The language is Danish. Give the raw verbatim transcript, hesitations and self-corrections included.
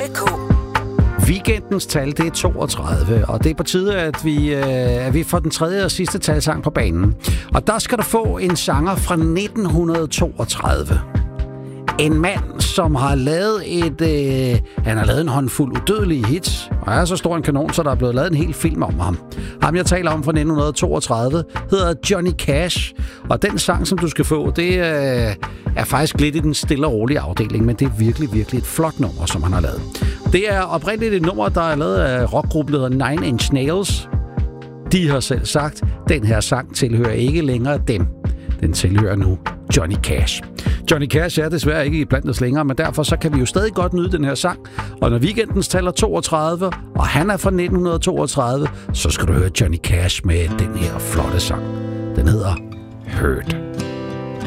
K. Weekendens tal, det er toogtredive, og det er på tide, at vi, øh, at vi får den tredje og sidste talsang på banen. Og der skal du få en sanger fra nitten toogtredive. En mand, som har lavet et... Øh, han har lavet en håndfuld udødelige hits, og er så stor en kanon, så der er blevet lavet en hel film om ham. Ham, jeg taler om fra nitten toogtredive, hedder Johnny Cash. Og den sang, som du skal få, det øh, er faktisk lidt i den stille og rolige afdeling, men det er virkelig, virkelig et flot nummer, som han har lavet. Det er oprindeligt et nummer, der er lavet af rockgruppen, der hedder Nine Inch Nails. De har selv sagt, den her sang tilhører ikke længere dem. Den tilhører nu Johnny Cash. Johnny Cash er desværre ikke blandt os længere, men derfor så kan vi jo stadig godt nyde den her sang. Og når weekendens taler toogtredive, og han er fra nitten toogtredive, så skal du høre Johnny Cash med den her flotte sang. Den hedder Hurt.